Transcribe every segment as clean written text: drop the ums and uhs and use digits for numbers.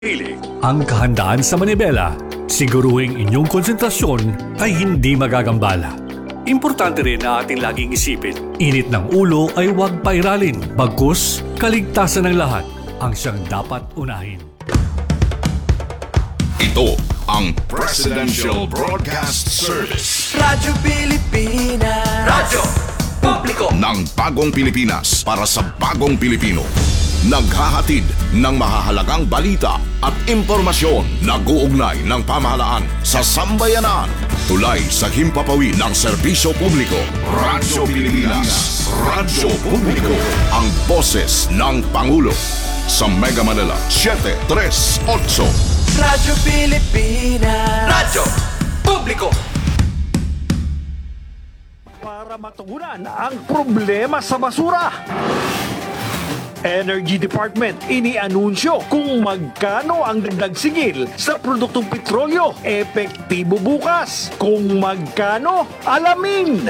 Ang kahandaan sa Manibela, siguruhing inyong konsentrasyon ay hindi magagambala. Importante rin na ating laging isipin, init ng ulo ay huwag pairalin, bagkus kaligtasan ng lahat ang siyang dapat unahin. Ito ang Presidential Broadcast Service. Radyo Pilipinas. Radyo Publiko Ng bagong Pilipinas para sa bagong Pilipino. Naghahatid ng mahahalagang balita at impormasyon na guugnay ng pamahalaan sa sambayanan. Tulay sa himpapawid ng serbisyo publiko. Radyo Pilipinas. Radyo Publiko. Ang boses ng Pangulo. Sa Mega Manila, 738. Radyo Pilipinas. Radyo Publiko. Para matugunan ang problema sa basura, Energy Department inianunsyo kung magkano ang dagdag sigil sa produktong petrolyo epektibo bukas. Kung magkano, alamin!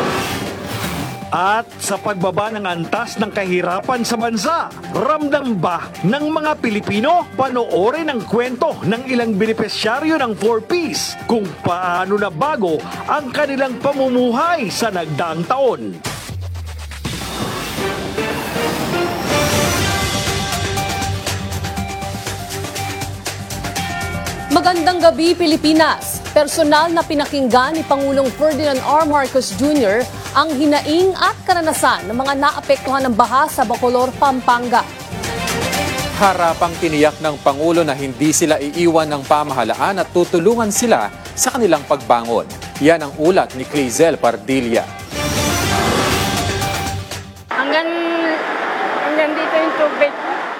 At sa pagbaba ng antas ng kahirapan sa bansa, ramdam ba ng mga Pilipino? Panoorin ang kwento ng ilang benepisyaryo ng 4Ps kung paano na bago ang kanilang pamumuhay sa nagdaang taon. Magandang gabi, Pilipinas! Personal na pinakinggan ni Pangulong Ferdinand R. Marcos Jr. ang hinaing at karanasan ng mga naapektuhan ng baha sa Bacolor, Pampanga. Harapang tiniyak ng Pangulo na hindi sila iiwan ng pamahalaan at tutulungan sila sa kanilang pagbangon. Yan ang ulat ni Clizel Pardilla. Hanggang dito yung tubig.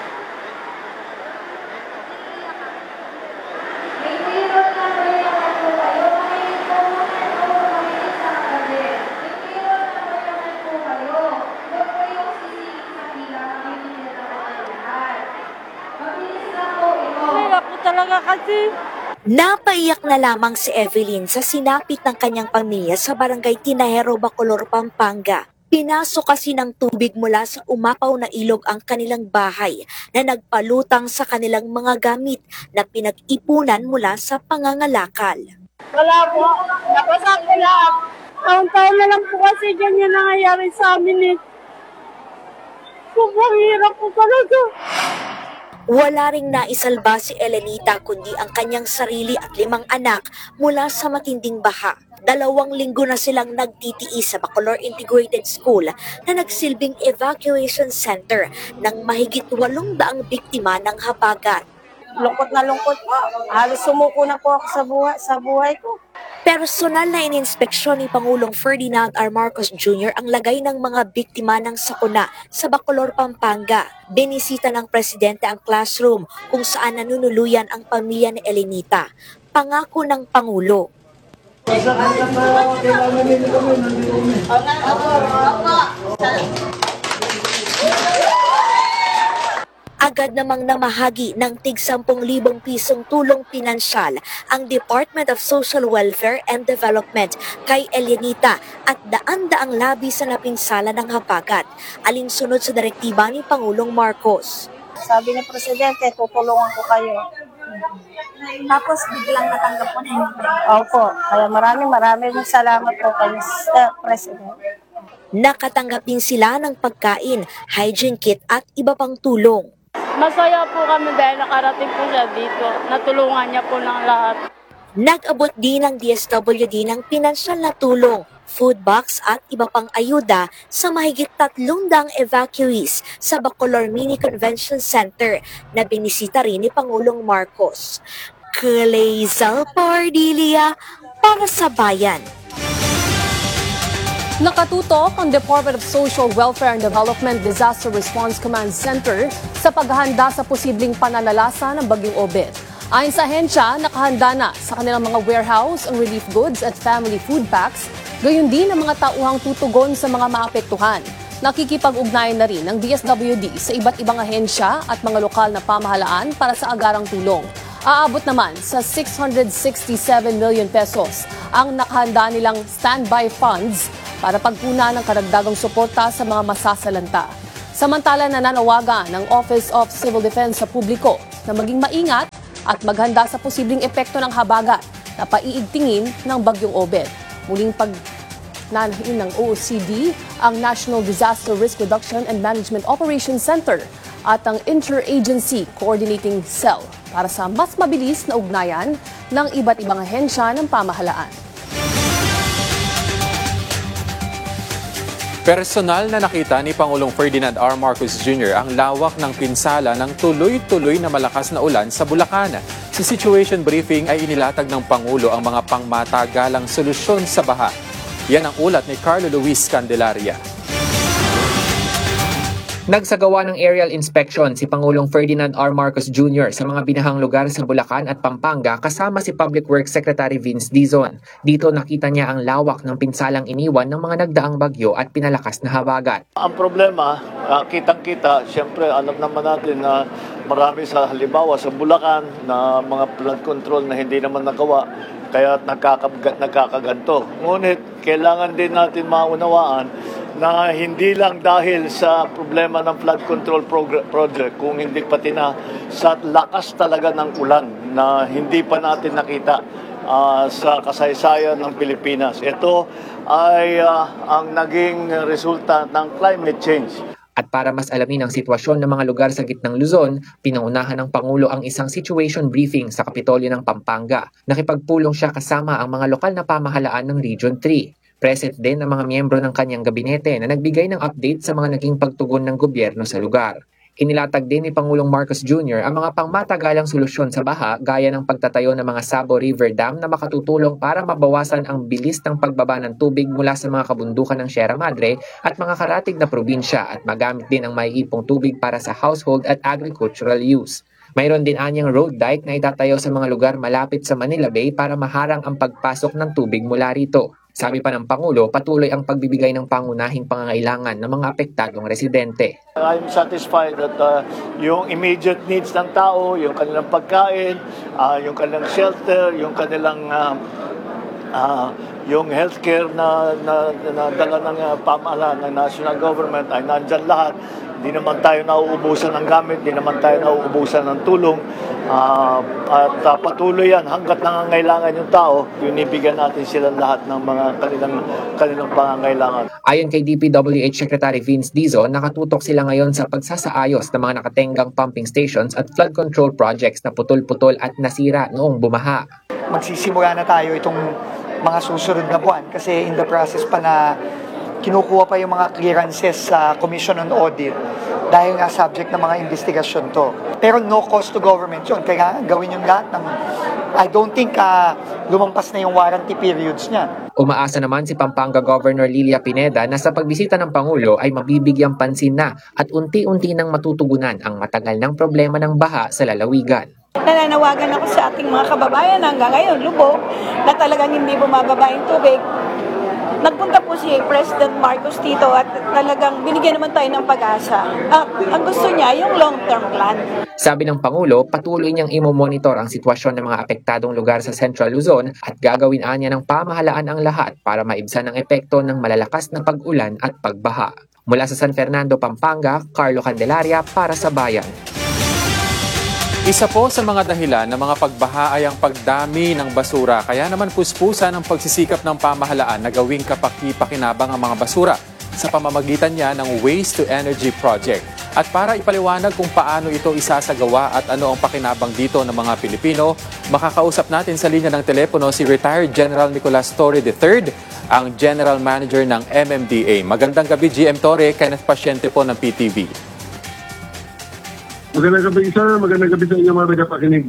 Talaga kasi. Napaiyak na lamang si Evelyn sa sinapit ng kanyang pamilya sa barangay Tinahero, Bacolor, Pampanga. Pinasok kasi ng tubig mula sa umapaw na ilog ang kanilang bahay na nagpalutang sa kanilang mga gamit na pinag-ipunan mula sa pangangalakal. Wala po. Napasak ko lang. Taon-taon na lang po kasi ganyan nangyayari sa amin eh. Sobrang hirap po talaga. Wala ring naisalba si Elenita kundi ang kanyang sarili at 5 anak mula sa matinding baha. 2 linggo na silang nagtitiis sa Bacolor Integrated School na nagsilbing evacuation center ng mahigit 800 biktima ng habagat. Lungkot na lungkot po. Halos sumuko na po ako sa buhay ko. Personal na ininspeksyon ni Pangulong Ferdinand R. Marcos Jr. ang lagay ng mga biktima ng sakuna sa Bacolor, Pampanga. Binisita ng presidente ang classroom kung saan nanunuluyan ang pamilya ni Elenita. Pangako ng Pangulo. Agad namang namahagi ng tig 10,000 pisong tulong pinansyal ang Department of Social Welfare and Development kay Elenita at daan-daang labi sa napinsala ng habagat, alinsunod sa direktiba ni Pangulong Marcos. Sabi ni Presidente, tutulungan ko kayo. Tapos biglang natanggap mo na yung Opo. Kaya maraming salamat po kay President. Nakatanggap din sila ng pagkain, hygiene kit at iba pang tulong. Masaya po kami dahil nakarating po siya dito. Natulungan niya po ng lahat. Nag-abot din ng DSWD ng pinansyal na tulong, food box at iba pang ayuda sa mahigit 300 evacuees sa Bacolor Mini Convention Center na binisita rin ni Pangulong Marcos. Clizel Pardilla para sa Bayan. Nakatutok ang Department of Social Welfare and Development Disaster Response Command Center sa paghahanda sa posibleng pananalasa ng Bagyong Obed. Ayon sa ahensya, nakahanda na sa kanilang mga warehouse ang relief goods at family food packs, gayon din ang mga tauhang tutugon sa mga maapektuhan. Nakikipag-ugnayan na rin ng DSWD sa iba't ibang ahensya at mga lokal na pamahalaan para sa agarang tulong. Aabot naman sa 667 million pesos ang nakahanda nilang standby funds para pagpuna ng karagdagang suporta sa mga masasalanta. Samantala nananawagan ng Office of Civil Defense sa publiko na maging maingat at maghanda sa posibleng epekto ng habagat na paiigtingin ng Bagyong Obed. Muling pagnanahin ng OECD ang National Disaster Risk Reduction and Management Operations Center at ang Interagency Coordinating Cell para sa mas mabilis na ugnayan ng iba't ibang ahensya ng pamahalaan. Personal na nakita ni Pangulong Ferdinand R. Marcos Jr. ang lawak ng pinsala ng tuloy-tuloy na malakas na ulan sa Bulacan. Sa situation briefing ay inilatag ng Pangulo ang mga pangmatagalang solusyon sa baha. Yan ang ulat ni Carlo Luis Candelaria. Nagsagawa ng aerial inspection si Pangulong Ferdinand R. Marcos Jr. sa mga binahang lugar sa Bulacan at Pampanga kasama si Public Works Secretary Vince Dizon. Dito nakita niya ang lawak ng pinsalang iniwan ng mga nagdaang bagyo at pinalakas na habagat. Ang problema, kitang-kita, siyempre alam naman natin na marami sa halimbawa sa Bulacan na mga flood control na hindi naman nagawa kaya nagkakaganto. Ngunit kailangan din natin maunawaan na hindi lang dahil sa problema ng flood control project, kung hindi pati na sa lakas talaga ng ulan na hindi pa natin nakita sa kasaysayan ng Pilipinas. Ito ay ang naging resulta ng climate change. At para mas alamin ang sitwasyon ng mga lugar sa gitnang Luzon, pinangunahan ng Pangulo ang isang situation briefing sa Kapitolyo ng Pampanga. Nakipagpulong siya kasama ang mga lokal na pamahalaan ng Region 3. Present din ang mga miyembro ng kanyang gabinete na nagbigay ng update sa mga naging pagtugon ng gobyerno sa lugar. Inilatag din ni Pangulong Marcos Jr. ang mga pangmatagalang solusyon sa baha gaya ng pagtatayo ng mga Sabo River Dam na makatutulong para mabawasan ang bilis ng pagbaba ng tubig mula sa mga kabundukan ng Sierra Madre at mga karatig na probinsya at magamit din ang maiipong tubig para sa household at agricultural use. Mayroon din anyang road dike na itatayo sa mga lugar malapit sa Manila Bay para maharang ang pagpasok ng tubig mula rito. Sabi pa ng Pangulo, patuloy ang pagbibigay ng pangunahing pangangailangan ng mga apektadong residente. I'm satisfied that yung immediate needs ng tao, yung kanilang pagkain, yung kanilang shelter, yung kanilang yung healthcare na dala ng pamahalaan ng national government ay nandyan lahat. Hindi naman tayo nauubusan ng gamit, hindi naman tayo nauubusan ng tulong. At patuloy yan hanggat nangangailangan yung tao, binibigyan natin sila lahat ng mga kanilang pangangailangan. Ayon kay DPWH Secretary Vince Dizon, nakatutok sila ngayon sa pagsasaayos ng mga nakatenggang pumping stations at flood control projects na putol-putol at nasira noong bumaha. Magsisimula na tayo itong mga susunod na buwan kasi in the process pa na kinukuha pa yung mga clearances sa Commission on Audit dahil nga subject ng mga investigasyon to. Pero no cost to government yun. Kaya gawin yung lahat ng... I don't think lumampas na yung warranty periods niya. Umaasa naman si Pampanga Governor Lilia Pineda na sa pagbisita ng Pangulo ay mabibigyang pansin na at unti-unti nang matutugunan ang matagal ng problema ng baha sa lalawigan. Nananawagan ako sa ating mga kababayan hanggang ngayon, lubog, na talagang hindi bumababa yung tubig. Nagpunta po si President Marcos dito at talagang binigyan naman tayo ng pag-asa. Ang gusto niya, yung long-term plan. Sabi ng Pangulo, patuloy niyang imomonitor ang sitwasyon ng mga apektadong lugar sa Central Luzon at gagawin niya ng pamahalaan ang lahat para maibsan ang epekto ng malalakas na pag-ulan at pagbaha. Mula sa San Fernando, Pampanga, Carlo Candelaria para sa Bayan. Isa po sa mga dahilan ng mga pagbaha ay ang pagdami ng basura. Kaya naman puspusan ang pagsisikap ng pamahalaan na gawing kapaki-pakinabang ang mga basura sa pamamagitan niya ng Waste to Energy Project. At para ipaliwanag kung paano ito isasagawa at ano ang pakinabang dito ng mga Pilipino, makakausap natin sa linya ng telepono si Retired General Nicolas Torre III, ang General Manager ng MMDA. Magandang gabi, GM Torre. Kenneth Pasyente po ng PTV. Magandang gabi, sir. Magandang gabi sa inyo mga nagapakinig.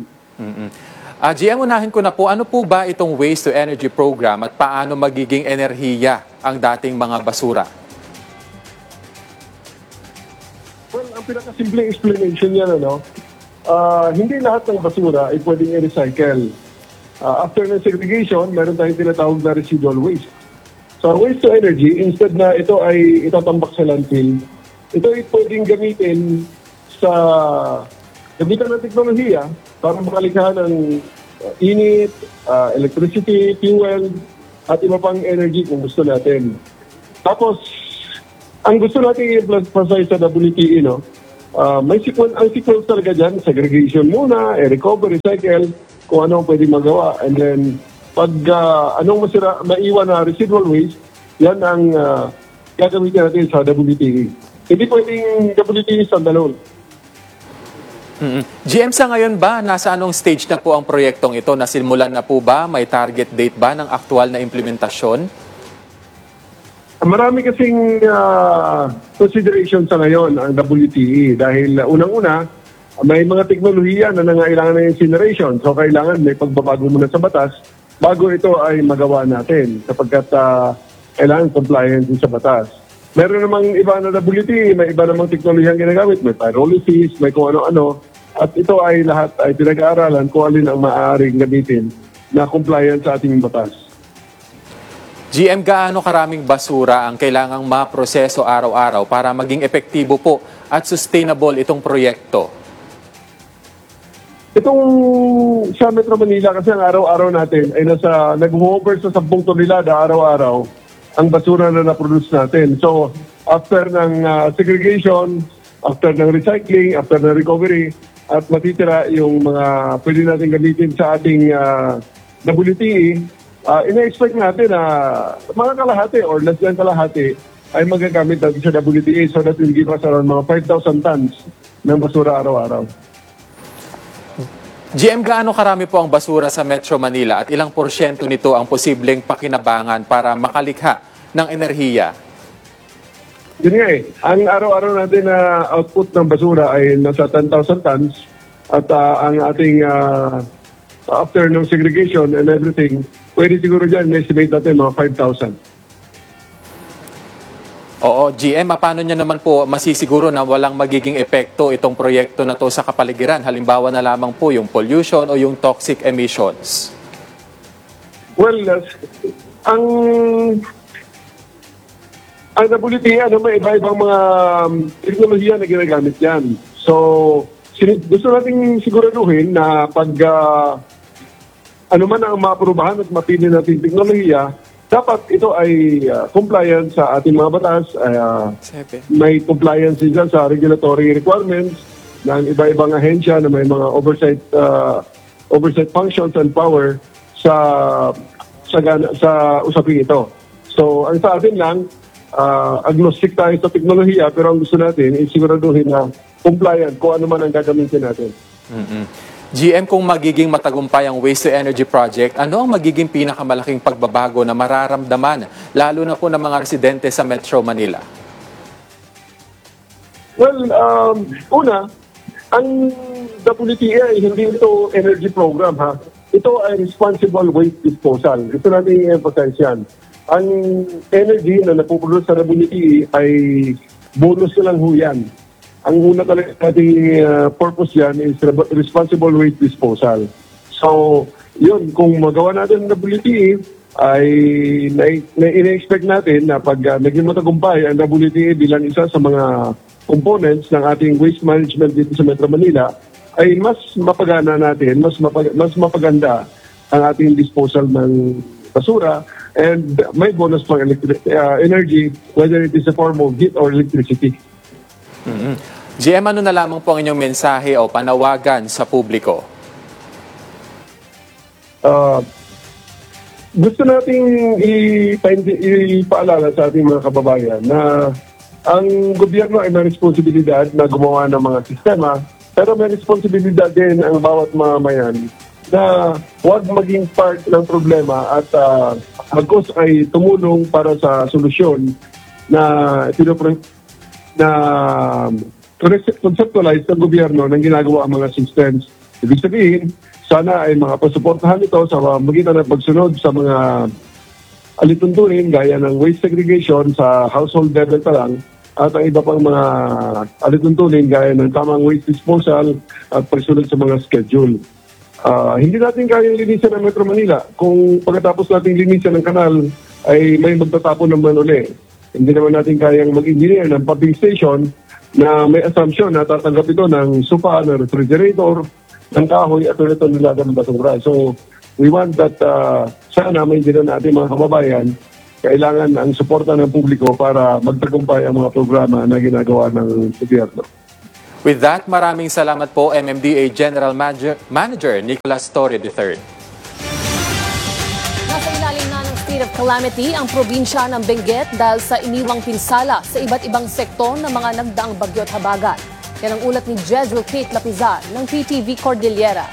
GM, unahin ko na po, ano po ba itong Waste to Energy Program at paano magiging enerhiya ang dating mga basura? Well, ang pinakasimpleng explanation niya, hindi lahat ng basura ay pwedeng i-recycle. After ng segregation, meron tayong tinatawag na residual waste. So, waste to energy, instead na ito ay itatambak sa landfill, ito ay pwedeng gamitin sa gamitan ng teknolohiya para makalikha ng init, electricity, fuel, at iba pang energy kung gusto natin. Tapos, ang gusto natin i-emphasize sa WTE, ang sequence talaga dyan, segregation muna, recover, recycle, kung ano ang pwede magawa. And then, pag anong maiwan na residual waste, yan ang gagamitin natin sa WTE. Hindi pwedeng WTE standalone. GM, sa ngayon ba, nasa anong stage na po ang proyektong ito? Nasimulan na po ba? May target date ba ng aktual na implementasyon? Marami kasing consideration sa ngayon ang WTE dahil unang-una, may mga teknolohiya na nangailangan ng incineration. So kailangan may pagbabago muna sa batas bago ito ay magawa natin sapagkat kailangan compliance sa batas. Meron namang iba na WTE, may iba namang teknolohiya ang ginagamit, may pyrolysis, may kung ano-ano. At ito ay lahat ay pinag-aaralan kung alin ang maaaring gamitin na compliant sa ating batas. GM, gaano karaming basura ang kailangang maproseso araw-araw para maging epektibo po at sustainable itong proyekto? Itong sa Metro Manila kasi ang araw-araw natin ay nag-hover sa 10 tonelada araw-araw ang basura na na-produce natin. So, after ng segregation, after ng recycling, after ng recovery, at matitira yung mga pwede natin gamitin sa ating WTE, ina-expect natin na mga kalahati or less than kalahati ay magagamit natin sa WTE so that will give us around mga 5,000 tons ng basura araw-araw. GM, gaano karami po ang basura sa Metro Manila at ilang porsyento nito ang posibleng pakinabangan para makalikha ng enerhiya? Yun nga ang araw-araw natin na output ng basura ay nasa 10,000 tons at ang ating after ng segregation and everything, pwede siguro dyan, estimate natin mga 5,000. Oo, GM, paano niya naman po masisiguro na walang magiging epekto itong proyekto na to sa kapaligiran? Halimbawa na lamang po yung pollution o yung toxic emissions. Well, ang WTE, may iba-ibang mga teknolohiya na ginagamit yan. So, gusto nating siguraduhin na pag ano man ang maaprubahan at mapili natin teknolohiya, dapat ito ay compliant sa ating mga batas. May compliance din sa regulatory requirements ng iba-ibang ahensya na may mga oversight functions and power sa usaping ito. So, ang sa atin lang, agnostic tayo sa teknolohiya pero ang gusto natin ay siguraduhin na compliant kung ano man ang gagamitin natin. GM, kung magiging matagumpay ang Waste to Energy Project, ano ang magiging pinakamalaking pagbabago na mararamdaman lalo na po ng mga residente sa Metro Manila? Well, una, ang WTE ay hindi ito energy program ha. Ito ay responsible waste disposal. Ito natin i-emphasize yan. Ang energy na napuproduce sa WTE ay bonus na lang ho yan. Ang una talaga nating purpose yan is responsible waste disposal. So, yun, kung magawa natin ng WTE, ay ina-expect natin na pag naging matagumpay ang WTE bilang isa sa mga components ng ating waste management dito sa Metro Manila, ay mas mapagana natin, mas mapaganda ang ating disposal ng basura and may bonus pang energy, whether it is a form of heat or electricity. GM, ano na lamang po ang inyong mensahe o panawagan sa publiko? Gusto nating ipaalala sa ating mga kababayan na ang gobyerno ay may responsibilidad na gumawa ng mga sistema, pero may responsibilidad din ang bawat mamamayan na huwag maging part ng problema at bagkus ay tumulong para sa solusyon na conceptualize ng gobyerno ng ginagawa ang mga systems. Ibig sabihin, sana ay mga pasuportahan ito sa magitan ng pagsunod sa mga alituntunin gaya ng waste segregation sa household level pa lang at ang iba pang mga alituntunin gaya ng tamang waste disposal at pagsunod sa mga schedule. Hindi natin kayang linisan ng Metro Manila. Kung pagkatapos natin linisan ng kanal ay may magtatapon naman uli. Hindi naman natin kayang mag-engineer ng pumping station na may assumption na tatanggap ito ng supa, ng refrigerator, ng kahoy at ito nila ng basura. So, we want that sana maintindihan natin mga kababayan, kailangan ang suporta ng publiko para magtagumpay ang mga programa na ginagawa ng gobyerno. With that, maraming salamat po MMDA General Manager Nicolas Torre III. Nasa ilalim na ng state of calamity ang probinsya ng Benguet dahil sa iniwang pinsala sa iba't ibang sektor ng mga nagdaang bagyo at habagat. Yan ang ulat ni Jezreel Kate Lapizar ng PTV Cordillera.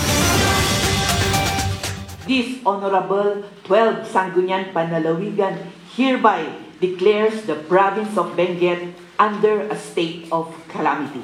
This Honorable 12 Sangguniang Panlalawigan hereby declares the province of Benguet under a state of calamity.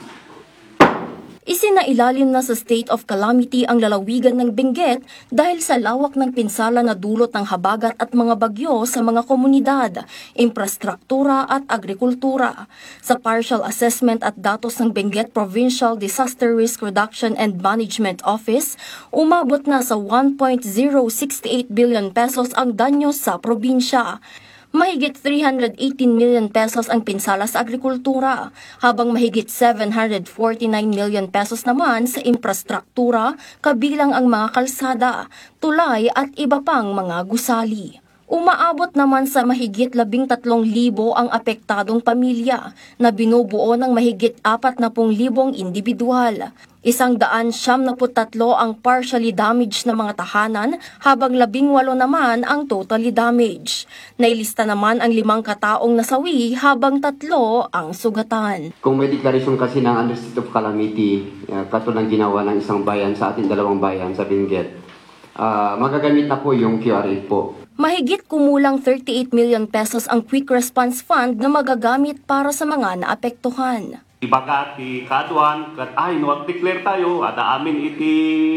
Isinailalim na sa state of calamity ang lalawigan ng Benguet dahil sa lawak ng pinsala na dulot ng habagat at mga bagyo sa mga komunidad, infrastruktura at agrikultura. Sa partial assessment at datos ng Benguet Provincial Disaster Risk Reduction and Management Office, umabot na sa 1.068 billion pesos ang danyo sa probinsya. Mahigit 318 million pesos ang pinsala sa agrikultura, habang mahigit 749 million pesos naman sa infrastruktura, kabilang ang mga kalsada, tulay at iba pang mga gusali. Umaabot naman sa mahigit 13,000 ang apektadong pamilya na binubuo ng mahigit 40,000 individual. 173 ang partially damaged na mga tahanan habang 18 naman ang totally damaged. Nailista naman ang 5 kataong nasawi habang 3 ang sugatan. Kung may deklarasyon kasi ng under state of calamity, katulad ng ginawa ng isang bayan sa ating 2 bayan sa Benguet, magagamit na po yung QRA po. Mahigit kumulang 38 million pesos ang Quick Response Fund na magagamit para sa mga naapektuhan. Ibaga ti kaduan kat ay no declare tayo ada amin iti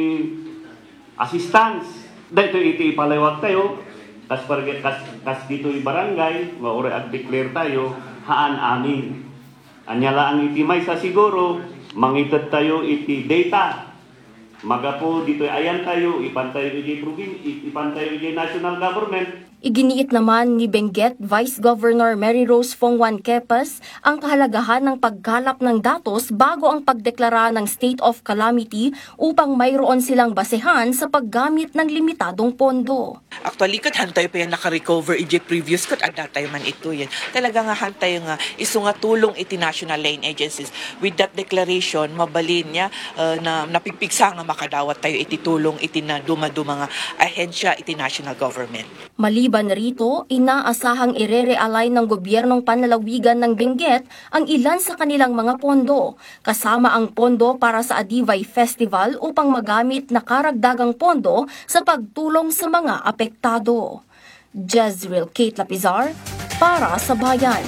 assistance dito iti palawag tayo kas dito i barangay maure ag declare tayo haan amin anyala ang iti may sa siguro mangited tayo iti data magapo dito ayan tayo ipantayo iti province ipantayo iti national government. Iginiit naman ni Benguet Vice Governor Mary Rose Fongwan Kepas ang kahalagahan ng pagkalap ng datos bago ang pagdeklara ng state of calamity upang mayroon silang basehan sa paggamit ng limitadong pondo. Actually, kat hantay pa yan naka-recover iti previous kat adatay man ito yan. Talaga nga hantay nga iso nga tulong iti national line agencies. With that declaration, mabalin niya na napipigsa nga makadawat tayo iti tulong iti na duma-duma nga ahensya iti national government. Maliban rito, inaasahang ire-realign ng gobyernong panlalawigan ng Benguet ang ilan sa kanilang mga pondo, kasama ang pondo para sa Adivay Festival upang magamit na karagdagang pondo sa pagtulong sa mga apektado. Jezreel Kate Lapizar, para sa Bayan.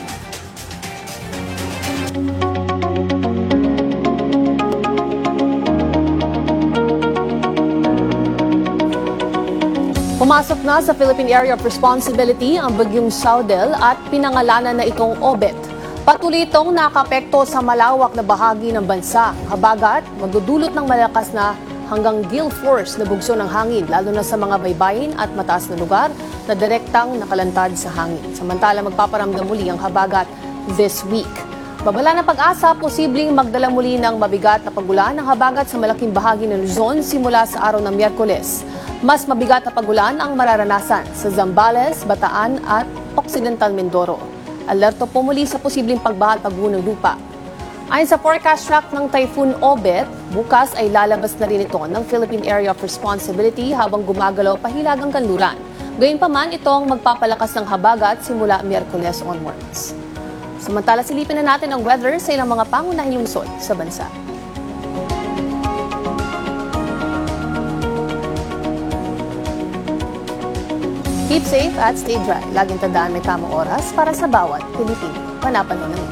Pumasok na sa Philippine Area of Responsibility ang bagyong Saudel at pinangalanan na itong Obet. Patuloy itong nakapekto sa malawak na bahagi ng bansa. Habagat, magdudulot ng malakas na hanggang gale force na bugso ng hangin, lalo na sa mga baybayin at mataas na lugar na direktang nakalantad sa hangin. Samantala, magpaparamdam muli ang habagat this week. Babala ng pag-asa, posibleng magdala muli ng mabigat na pagulan ng habagat sa malaking bahagi ng Luzon simula sa araw ng Miyerkules. Mas mabigat na pagulan ang mararanasan sa Zambales, Bataan at Occidental Mindoro. Alerto po muli sa posibleng pagbaha at pagguho ng lupa. Ayon sa forecast track ng Typhoon Obet, bukas ay lalabas na rin ito ng Philippine Area of Responsibility habang gumagalaw pahilagang kanluran. Gayunpaman, itong magpapalakas ng habagat simula Miyerkules onwards. Samantala, silipin na natin ang weather sa ilang mga pangunahing lungsod sa bansa. Keep safe at stay dry. Laging tandaan may tamang oras para sa bawat Pilipino. Panapanahon na ito.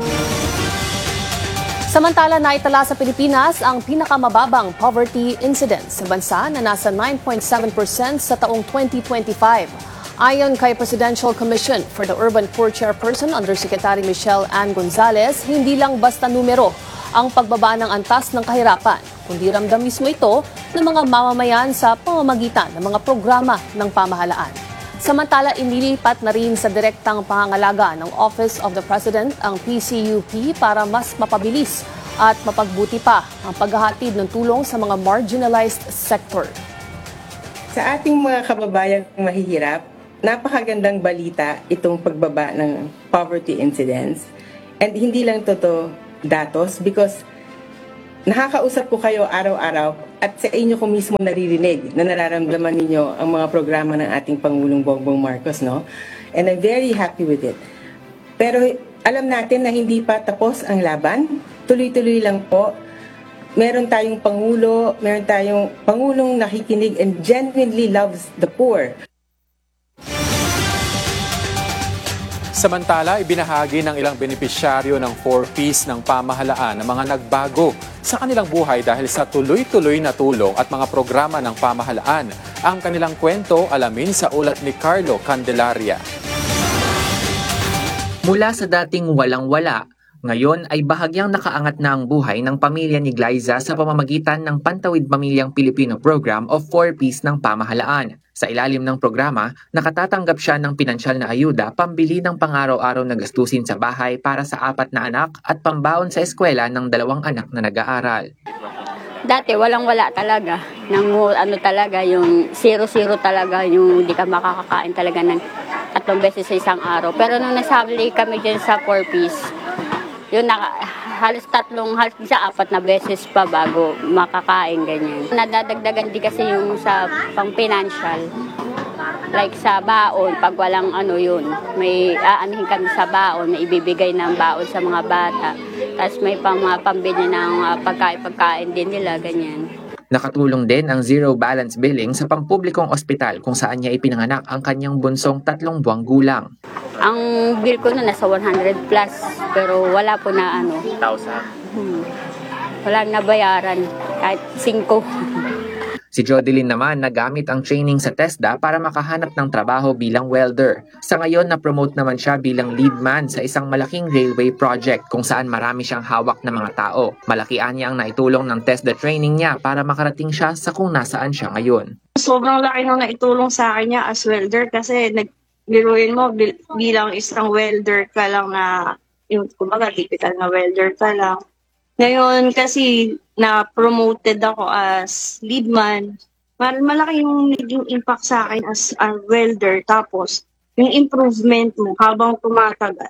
Samantala, naitala sa Pilipinas ang pinakamababang poverty incidence sa bansa na nasa 9.7% sa taong 2025. Ayon kay Presidential Commission for the Urban Poor Chairperson Undersecretary Michelle Ann Gonzalez, hindi lang basta numero ang pagbaba ng antas ng kahirapan, kundi ramdam mismo ito ng mga mamamayan sa pamamagitan ng mga programa ng pamahalaan. Samantala, inilipat na rin sa direktang pangangalaga ng Office of the President ang PCUP para mas mapabilis at mapagbuti pa ang paghahatid ng tulong sa mga marginalized sector. Sa ating mga kababayang mahihirap, napakagandang balita itong pagbaba ng poverty incidence. And hindi lang toto datos because nakakausap ko kayo araw-araw at sa inyo ko mismo naririnig na nararamdaman ninyo ang mga programa ng ating Pangulong Bongbong Marcos, no? And I'm very happy with it. Pero alam natin na hindi pa tapos ang laban. Tuloy-tuloy lang po. Meron tayong Pangulong nakikinig and genuinely loves the poor. Samantala, ibinahagi ng ilang benepisyaryo ng 4Ps ng pamahalaan ang mga nagbago sa kanilang buhay dahil sa tuloy-tuloy na tulong at mga programa ng pamahalaan. Ang kanilang kwento alamin sa ulat ni Carlo Candelaria. Mula sa dating walang-wala, ngayon ay bahagyang nakaangat na ang buhay ng pamilya ni Glyza sa pamamagitan ng Pantawid Pamilyang Pilipino Program of 4Ps ng pamahalaan. Sa ilalim ng programa, nakatatanggap siya ng pinansyal na ayuda pambili ng pang-araw-araw na gastusin sa bahay para sa 4 na anak at pambaon sa eskwela ng 2 anak na nag-aaral. Dati walang-wala talaga. Talaga yung 0-0 talaga, yung hindi ka makakakain talaga ng 3 beses sa isang araw. Pero nung nasabli kami dyan sa 4Ps, yun halos 4 na beses pa bago makakain, ganyan. Nadadagdagan din kasi yung sa pang-financial. Like sa baon, pag walang yun, may aanihin kami sa baon, may ibibigay ng baon sa mga bata. Tapos may pambili ng pagkain din nila, ganyan. Nakatulong din ang zero balance billing sa pampublikong ospital kung saan niya ipinanganak ang kanyang bunsong 3 buwang gulang. Ang bill ko na nasa 100 plus, pero wala po na 1,000? Wala na bayaran, kahit 5. Si Jodeline naman nagamit ang training sa TESDA para makahanap ng trabaho bilang welder. Sa ngayon, na-promote naman siya bilang lead man sa isang malaking railway project kung saan marami siyang hawak na mga tao. Malakian niya ang naitulong ng TESDA training niya para makarating siya sa kung nasaan siya ngayon. Sobrang laki nang naitulong sa akin niya as welder kasi nagbiruin mo bilang isang welder ka lang na yung kumbaga typical na welder ka lang. Ngayon kasi na-promoted ako as lead man, malaki yung naging impact sa akin as a welder. Tapos, yung improvement mo habang tumatagal,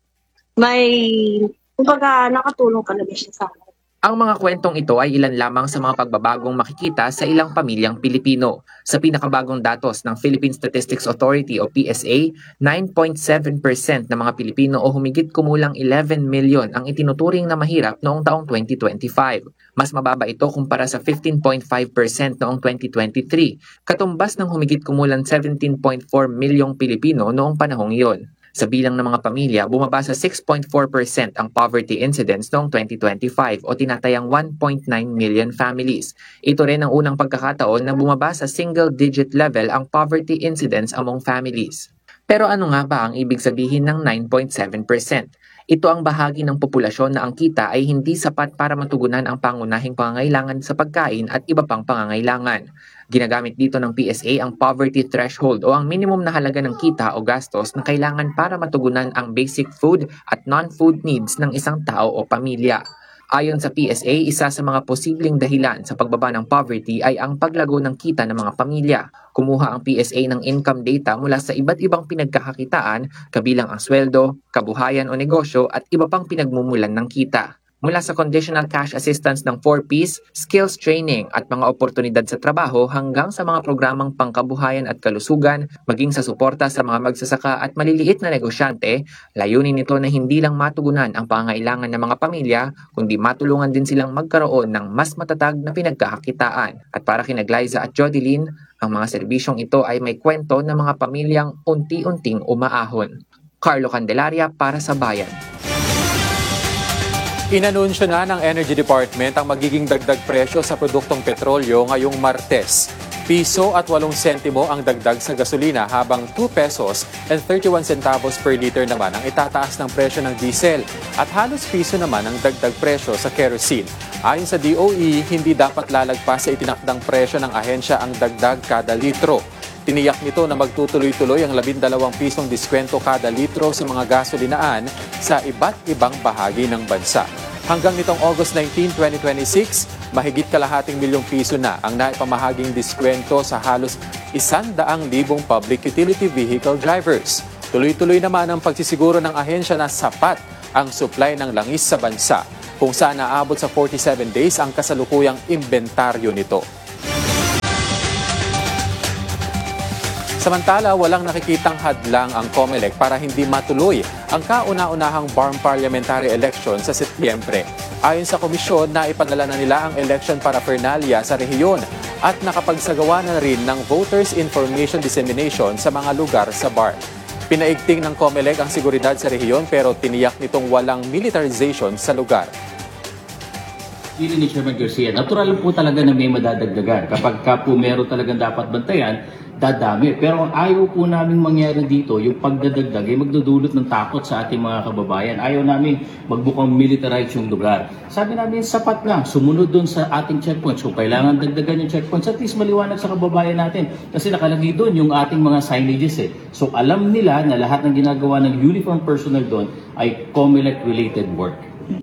kumbaga nakatulong talaga siya sa akin. Ang mga kwentong ito ay ilan lamang sa mga pagbabagong makikita sa ilang pamilyang Pilipino. Sa pinakabagong datos ng Philippine Statistics Authority o PSA, 9.7% ng mga Pilipino o humigit kumulang 11 million ang itinuturing na mahirap noong taong 2025. Mas mababa ito kumpara sa 15.5% noong 2023, katumbas ng humigit kumulang 17.4 milyong Pilipino noong panahong iyon. Sa bilang ng mga pamilya, bumaba sa 6.4% ang poverty incidence noong 2025 o tinatayang 1.9 million families. Ito rin ang unang pagkakataon na bumaba sa single-digit level ang poverty incidence among families. Pero ano nga ba ang ibig sabihin ng 9.7%? Ito ang bahagi ng populasyon na ang kita ay hindi sapat para matugunan ang pangunahing pangangailangan sa pagkain at iba pang pangangailangan. Ginagamit dito ng PSA ang poverty threshold o ang minimum na halaga ng kita o gastos na kailangan para matugunan ang basic food at non-food needs ng isang tao o pamilya. Ayon sa PSA, isa sa mga posibleng dahilan sa pagbaba ng poverty ay ang paglago ng kita ng mga pamilya. Kumuha ang PSA ng income data mula sa iba't ibang pinagkakakitaan, kabilang ang sweldo, kabuhayan o negosyo at iba pang pinagmumulan ng kita. Mula sa conditional cash assistance ng 4Ps, skills training at mga oportunidad sa trabaho hanggang sa mga programang pangkabuhayan at kalusugan, maging sa suporta sa mga magsasaka at maliliit na negosyante, layunin nito na hindi lang matugunan ang pangangailangan ng mga pamilya, kundi matulungan din silang magkaroon ng mas matatag na pinagkakakitaan. At para kina Glyza at Jodeline, ang mga serbisyong ito ay may kwento ng mga pamilyang unti-unting umaahon. Carlo Candelaria para sa Bayan. Inanunsyo na ng Energy Department ang magiging dagdag presyo sa produktong petrolyo ngayong Martes. Piso at 8 sentimo ang dagdag sa gasolina habang 2 pesos and 31 centavos per liter naman ang itataas ng presyo ng diesel at halos piso naman ang dagdag presyo sa kerosene. Ayon sa DOE, hindi dapat lalagpas sa itinakdang presyo ng ahensya ang dagdag kada litro. Tiniyak nito na magtutuloy-tuloy ang 12 pisong diskwento kada litro sa mga gasolinaan sa iba't ibang bahagi ng bansa. Hanggang nitong August 19, 2026, mahigit kalahating milyong piso na ang naipamahaging diskwento sa halos 100,000 public utility vehicle drivers. Tuloy-tuloy naman ang pagsisiguro ng ahensya na sapat ang supply ng langis sa bansa, kung saan naabot sa 47 days ang kasalukuyang inventaryo nito. Samantala, walang nakikitang hadlang ang COMELEC para hindi matuloy ang kauna-unahang BARM parliamentary election sa Setyembre. Ayon sa komisyon, naipadala na nila ang election paraphernalia sa rehiyon at nakapagsagawa na rin ng voters information dissemination sa mga lugar sa BARM. Pinaigting ng COMELEC ang seguridad sa rehiyon pero tiniyak nitong walang militarization sa lugar. Ni Chairman Garcia, natural po talaga na may madadagdagan. Kapag ka po meron talagang dapat bantayan, dadami. Pero ang ayaw po namin mangyari dito, yung pagdadagdag ay magdudulot ng takot sa ating mga kababayan. Ayaw namin magbukang militarize yung lugar. Sabi namin, sapat lang, sumunod doon sa ating checkpoints. Kung kailangan dagdagan yung checkpoints, at least maliwanag sa kababayan natin. Kasi nakalagay doon yung ating mga signages eh. So alam nila na lahat ng ginagawa ng uniform personnel doon ay COMELEC-related work.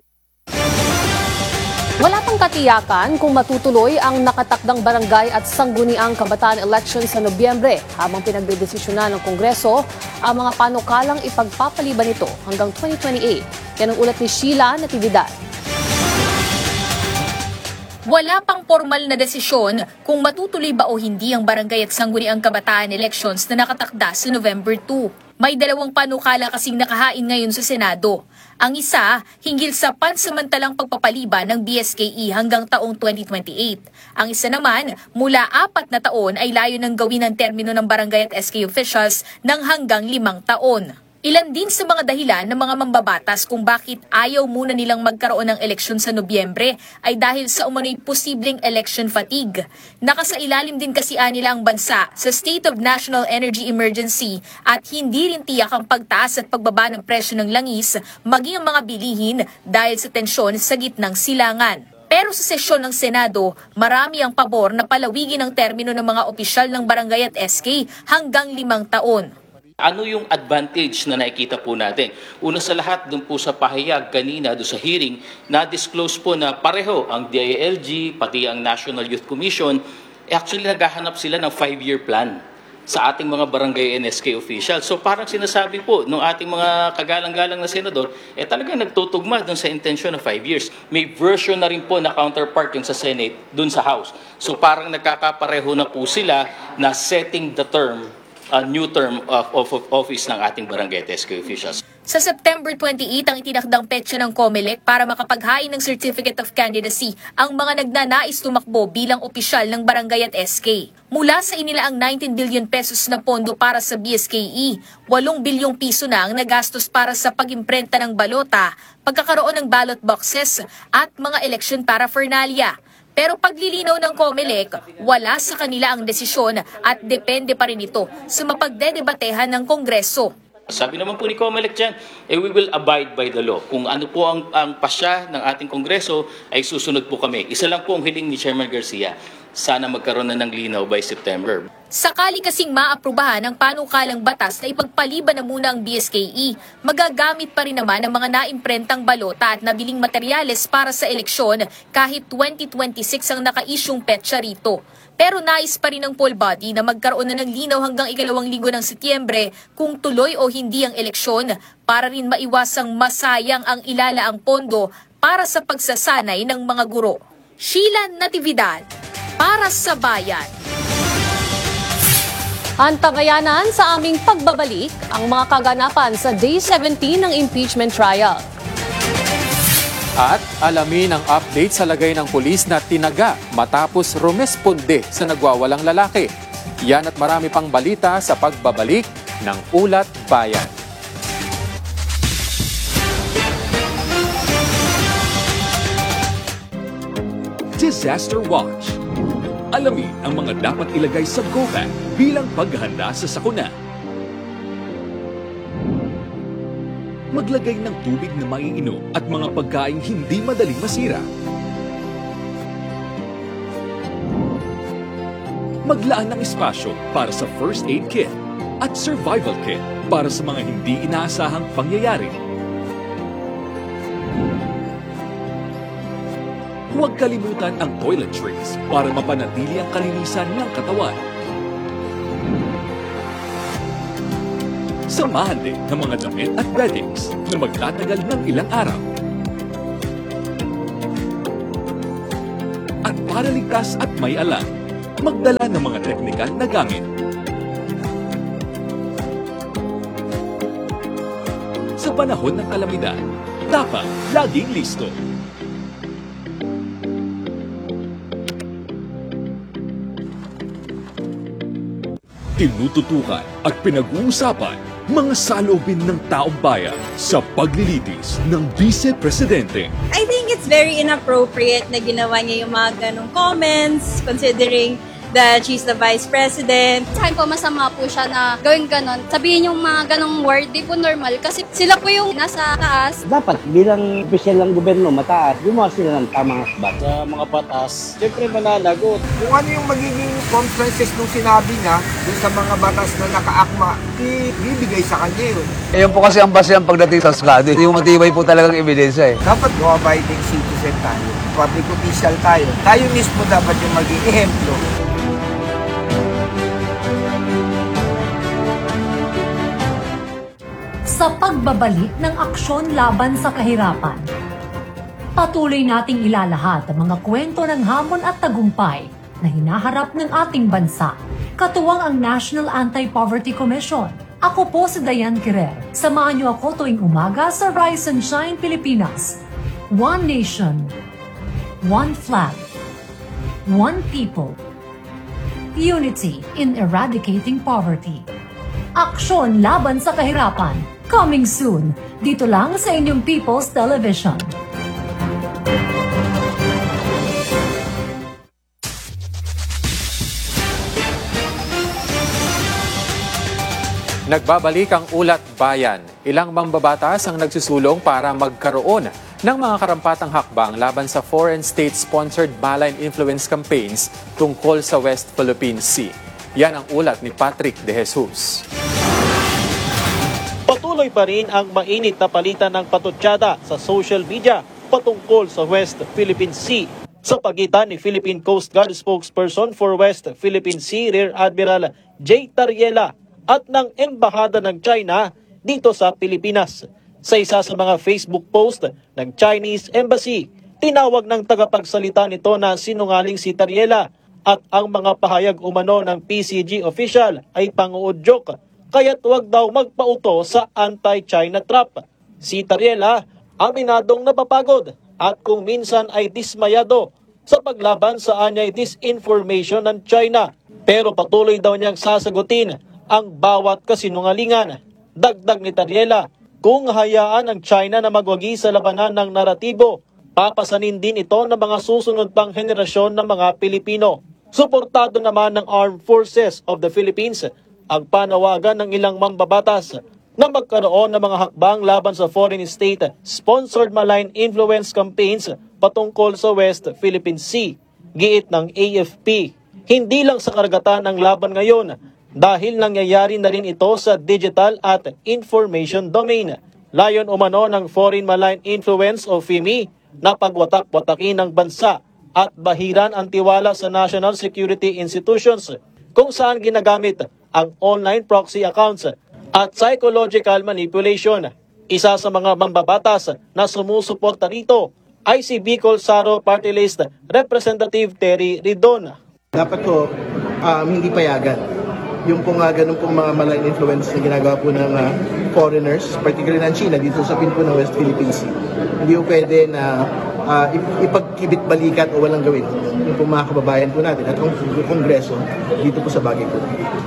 Wala pang katiyakan kung matutuloy ang nakatakdang barangay at sangguniang kabataan election sa Nobyembre habang pinagdedesisyonan ng Kongreso ang mga panukalang ipagpapaliban nito hanggang 2028. Yan ang ulat ni Sheila Natividad. Wala pang formal na desisyon kung matutuloy ba o hindi ang barangay at sangguniang kabataan elections na nakatakda sa November 2. May dalawang panukala kasing nakahain ngayon sa Senado. Ang isa, hinggil sa pansamantalang pagpapaliban ng BSKE hanggang taong 2028. Ang isa naman, mula 4 na taon ay layo ng gawin ang termino ng barangay at SK officials ng hanggang 5 taon. Ilan din sa mga dahilan ng mga mambabatas kung bakit ayaw muna nilang magkaroon ng eleksyon sa Nobyembre ay dahil sa umano'y posibleng election fatigue. Nakasailalim din kasi nila ang bansa sa State of National Energy Emergency at hindi rin tiyak ang pagtaas at pagbaba ng presyo ng langis maging ang mga bilihin dahil sa tensyon sa gitnang silangan. Pero sa sesyon ng Senado, marami ang pabor na palawigin ang termino ng mga opisyal ng barangay at SK hanggang 5 taon. Ano yung advantage na nakikita po natin? Una sa lahat, doon po sa pahayag kanina, doon sa hearing, na-disclose po na pareho ang DILG, pati ang National Youth Commission, actually naghahanap sila ng 5-year plan sa ating mga barangay NSK officials. So parang sinasabi po ng ating mga kagalang-galang na senador, talagang nagtutugma doon sa intention ng 5 years. May version na rin po na counterpart yung sa Senate doon sa House. So parang nagkakapareho na po sila na setting the term, a new term of office ng ating barangay at SK officials. Sa September 28 ang itinakdang petsa ng COMELEC para makapaghain ng Certificate of Candidacy ang mga nagnanais tumakbo bilang opisyal ng barangay at SK. Mula sa inilaang 19 billion pesos na pondo para sa BSKE, 8 bilyong piso na ang nagastos para sa pag-imprenta ng balota, pagkakaroon ng ballot boxes at mga election paraphernalia. Pero paglilinaw ng COMELEC, wala sa kanila ang desisyon at depende pa rin ito sa mapagdedebatehan ng Kongreso. Sabi naman po ni COMELEC dyan, we will abide by the law. Kung ano po ang pasya ng ating Kongreso, ay susunod po kami. Isa lang po ang hiling ni Chairman Garcia, sana magkaroon na ng linaw by September. Sakali kasing maaprubahan ang panukalang batas na ipagpaliban na muna ang BSKE, magagamit pa rin naman ang mga naimprentang balota at nabiling materyales para sa eleksyon kahit 2026 ang naka-isyong petsa rito. Pero nais pa rin ng poll body na magkaroon na ng linaw hanggang 2 linggo ng Setyembre kung tuloy o hindi ang eleksyon para rin maiwasang masayang ang ilalaang pondo para sa pagsasanay ng mga guro. Sheila Natividad, para sa Bayan. Antagayanan sa aming pagbabalik ang mga kaganapan sa Day 17 ng impeachment trial. At alamin ang update sa lagay ng pulis na tinaga matapos rumesponde sa nagwawalang lalaki. Yan at marami pang balita sa pagbabalik ng Ulat Bayan. Disaster Watch. Alamin ang mga dapat ilagay sa go bag bilang paghahanda sa sakuna. Maglagay ng tubig na maiinom at mga pagkaing hindi madaling masira. Maglaan ng espasyo para sa first aid kit at survival kit para sa mga hindi inaasahang pangyayari. Huwag kalimutan ang toiletries para mapanatili ang kalinisan ng katawan. Samahan din ng mga damit at beddings na magtatagal ng ilang araw. At para ligtas at may alam, magdala ng mga teknikal na gamit. Sa panahon ng kalamidad, dapat laging listo. Tinututukan at pinag-uusapan mga saloobin ng taong bayan sa paglilitis ng Vice Presidente. I think it's very inappropriate na ginawa niya yung mga ganong comments considering that she's the Vice President. Sa akin po, masama po siya na gawin ganon. Sabihin yung mga ganong word, di po normal kasi sila po yung nasa taas. Dapat bilang opisyal ng gobyerno mataas, gumawa sila ng tamang hasbat. Sa mga batas, siyempre mananagot. Kung ano yung magiging consequences nung sinabi niya dun sa mga batas na nakaakma, ibibigay sa kanya yun. Ayun po kasi ang basehan pagdating sa Skadi. Yung matibay po talagang ebidensya eh. Dapat law-abiding citizen tayo, public official tayo. Tayo mismo dapat yung maging ehemplo. Sa pagbabalik ng aksyon laban sa kahirapan, patuloy nating ilalahat ang mga kwento ng hamon at tagumpay na hinaharap ng ating bansa. Katuwang ang National Anti-Poverty Commission. Ako po si Diane Querer. Samahan niyo ako tuwing umaga sa Rise and Shine Pilipinas. One nation, one flag, one people, unity in eradicating poverty. Aksyon laban sa kahirapan. Coming soon, dito lang sa inyong People's Television. Nagbabalik ang Ulat Bayan. Ilang mambabatas ang nagsusulong para magkaroon ng mga karampatang hakbang laban sa foreign state-sponsored malign influence campaigns tungkol sa West Philippine Sea. Yan ang ulat ni Patrick De Jesus. Patuloy pa rin ang mainit na palitan ng patutsada sa social media patungkol sa West Philippine Sea sa pagitan ni Philippine Coast Guard spokesperson for West Philippine Sea Rear Admiral J. Tariela at ng Embahada ng China dito sa Pilipinas. Sa isa sa mga Facebook post ng Chinese Embassy, tinawag ng tagapagsalita nito na sinungaling si Tariela at ang mga pahayag umano ng PCG official ay pang-uudyok, kaya't huwag daw magpauto sa anti-China trap. Si Tariela, aminadong napapagod at kung minsan ay dismayado sa paglaban sa anyay disinformation ng China. Pero patuloy daw niyang sasagutin ang bawat kasinungalingan. Dagdag ni Tariela, kung hayaan ang China na magwagi sa labanan ng naratibo, papasanin din ito ng mga susunod pang henerasyon ng mga Pilipino. Suportado naman ng Armed Forces of the Philippines ang panawagan ng ilang mambabatas na magkaroon ng mga hakbang laban sa foreign state-sponsored malign influence campaigns patungkol sa West Philippine Sea. Giit ng AFP, hindi lang sa karagatan ng laban ngayon, dahil nangyayari na rin ito sa digital at information domain. Layon umano ng Foreign Malign Influence o FIMI na pagwatak-watakin ng bansa at bahiran ang tiwala sa national security institutions kung saan ginagamit ang online proxy accounts at psychological manipulation. Isa sa mga mambabatas na sumusuporta rito ay si Bicol Saro Party List Representative Terry Ridon. Dapat po hindi payagan yung pong ganun pong mga malign influence na ginagawa po ng foreigners, particularly ng China dito sa pinpo ng West Philippine Sea. Hindi po pwede na ipagkibit-balikat o walang gawin yung pong mga kababayan po natin at ang Kongreso dito po sa bagay po.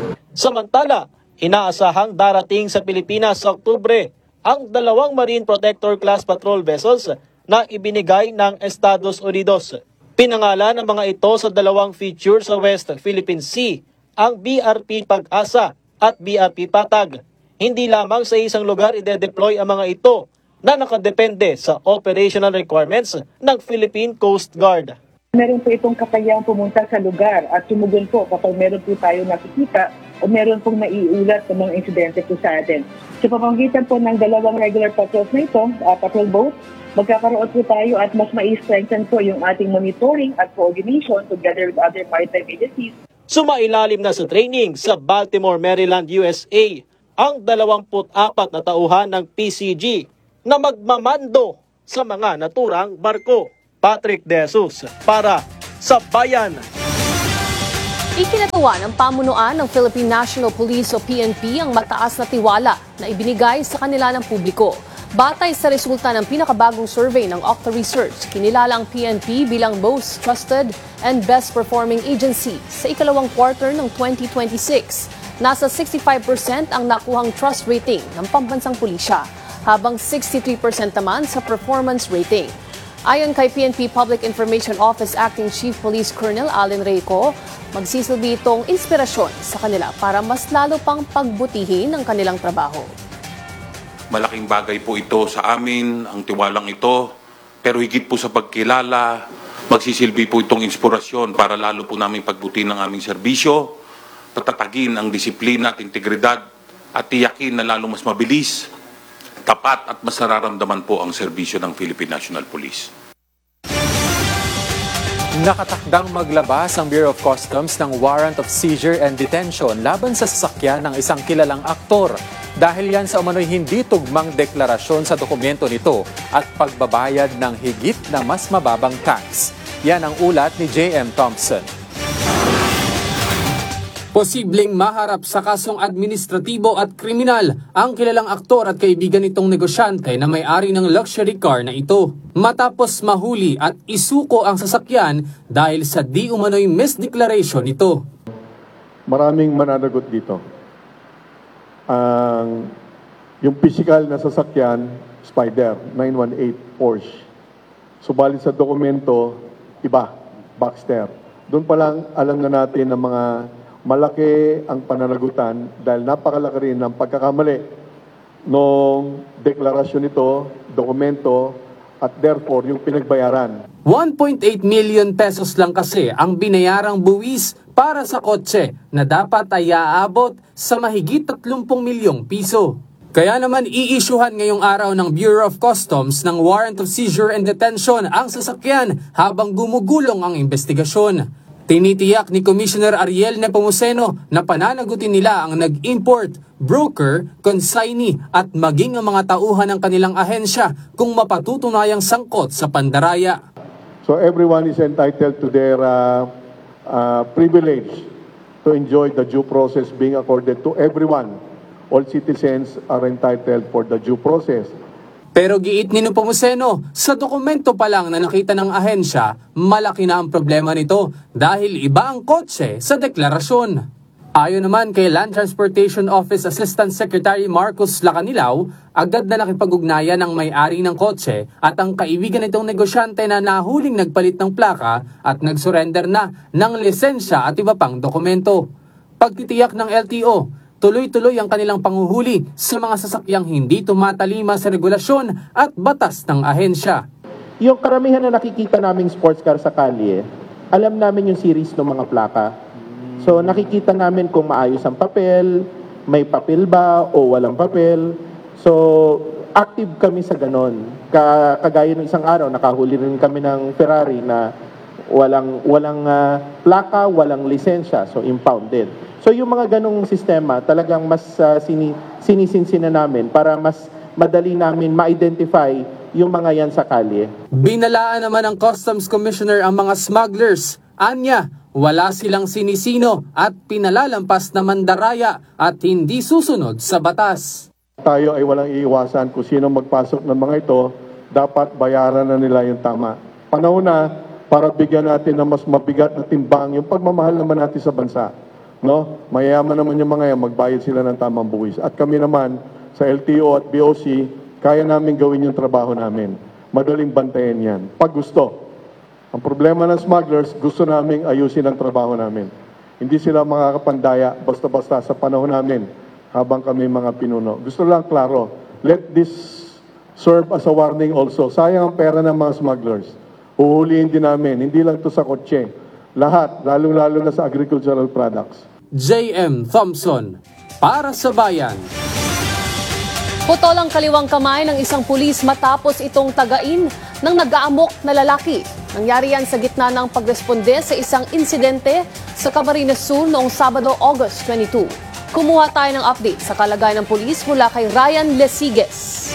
Samantala, inaasahang darating sa Pilipinas sa Oktubre ang 2 Marine Protector Class Patrol Vessels na ibinigay ng Estados Unidos. Pinangalan ng mga ito sa 2 feature sa West Philippine Sea, ang BRP Pag-asa at BRP Patag. Hindi lamang sa isang lugar ide-deploy ang mga ito na nakadepende sa operational requirements ng Philippine Coast Guard. Meron po itong kakayang pumunta sa lugar at tumugon po kapag meron po tayo nakikita o meron pong naiulat ng mga insidente po sa atin. Sa pamamagitan po ng 2 regular patrols na ito, patrol boats, magkakaroon po tayo at mas mai-strengthen po yung ating monitoring at coordination together with other maritime agencies. Sumailalim na sa training sa Baltimore, Maryland, USA ang 24 na tauhan ng PCG na magmamando sa mga naturang barko. Patrick De Jesus para sa Bayan. Ikinatuwa ng pamunuan ng Philippine National Police o PNP ang mataas na tiwala na ibinigay sa kanila ng publiko. Batay sa resulta ng pinakabagong survey ng Octa Research, kinilala ang PNP bilang most trusted and best performing agency sa ikalawang quarter ng 2026. Nasa 65% ang nakuhang trust rating ng pambansang pulisya, habang 63% naman sa performance rating. Ayon kay PNP Public Information Office Acting Chief Police Colonel Allen Reyco, magsisilbi itong inspirasyon sa kanila para mas lalo pang pagbutihin ang kanilang trabaho. Malaking bagay po ito sa amin, ang tiwalang ito, pero higit po sa pagkilala, magsisilbi po itong inspirasyon para lalo po namin pagbutihin ang aming serbisyo, patatagin ang disiplina at integridad at tiyakin na lalo mas mabilis, tapat at mas nararamdaman po ang serbisyo ng Philippine National Police. Nakatakdang maglabas ang Bureau of Customs ng warrant of seizure and detention laban sa sasakyan ng isang kilalang aktor. Dahil yan sa umano'y hindi tugmang deklarasyon sa dokumento nito at pagbabayad ng higit na mas mababang tax. Yan ang ulat ni J.M. Thompson. Posibleng maharap sa kasong administratibo at kriminal ang kilalang aktor at kaibigan nitong negosyante na may-ari ng luxury car na ito. Matapos mahuli at isuko ang sasakyan dahil sa di umano'y misdeclaration nito. Maraming mananagot dito. Yung physical na sasakyan, Spider, 918 Porsche. Subalit sa dokumento, iba, Baxter. Doon pa lang alam na natin na mga malaki ang pananagutan dahil napakalaki rin ng pagkakamali nung deklarasyon nito, dokumento, at therefore yung pinagbayaran. 1.8 million pesos lang kasi ang binayarang buwis para sa kotse na dapat ay aabot sa mahigit 30 milyong piso. Kaya naman iisyuhan ngayong araw ng Bureau of Customs ng warrant of seizure and detention ang sasakyan habang gumugulong ang investigasyon. Tinitiyak ni Commissioner Ariel Nepomuceno na pananagutin nila ang nag-import, broker, consignee at maging ang mga tauhan ng kanilang ahensya kung mapatutunayang sangkot sa pandaraya. So everyone is entitled to their privilege to enjoy the due process being accorded to everyone. All citizens are entitled for the due process. Pero giit ni Nepomuceno, sa dokumento pa lang na nakita ng ahensya, malaki na ang problema nito dahil iba ang kotse sa deklarasyon. Ayon naman kay Land Transportation Office Assistant Secretary Marcos Lacanilaw, agad na nakipag-ugnayan ang may-ari ng kotse at ang kaibigan nitong negosyante na nahuling nagpalit ng plaka at nag-surrender na ng lisensya at iba pang dokumento. Pagtitiyak ng LTO, tuloy-tuloy ang kanilang panghuhuli sa mga sasakyang hindi tumatalima sa regulasyon at batas ng ahensya. Yung karamihan na nakikita naming sports car sa kalye, alam namin yung series ng mga plaka. So nakikita namin kung maayos ang papel, may papel ba o walang papel. So active kami sa ganon. Kagaya ng isang araw, nakahuli rin kami ng Ferrari na walang plaka, walang lisensya, so impounded. So yung mga ganong sistema, talagang mas sinisinsin na namin para mas madali namin ma-identify yung mga yan sa kalye. Binalaan naman ng Customs Commissioner ang mga smugglers. Anya, wala silang sinisino at pinalalampas na mandaraya at hindi susunod sa batas. Tayo ay walang iiwasan kung sino magpasok ng mga ito, dapat bayaran na nila yung tama. Panahon na para bigyan natin ng mas mabigat na timbang yung pagmamahal naman natin sa bansa. No? Mayayaman naman yung mga yan, magbayad sila ng tamang buwis. At kami naman sa LTO at BOC, kaya namin gawin yung trabaho namin. Madaling bantayan yan. Pag gusto. Ang problema ng smugglers, gusto namin ayusin ang trabaho namin. Hindi sila makakapandaya basta-basta sa panahon namin habang kami mga pinuno. Gusto lang klaro, let this serve as a warning also. Sayang ang pera ng mga smugglers. Huhulihin din namin, hindi lang to sa kotse. Lahat, lalo-lalo na sa agricultural products. J.M. Thompson, para sa Bayan. Putol ang kaliwang kamay ng isang pulis matapos itong tagain ng nag-aamok na lalaki. Nangyari yan sa gitna ng pagresponde sa isang insidente sa Camarines Sur noong Sabado, August 22. Kumuha tayo ng update sa kalagayan ng pulis mula kay Ryan Lesigues.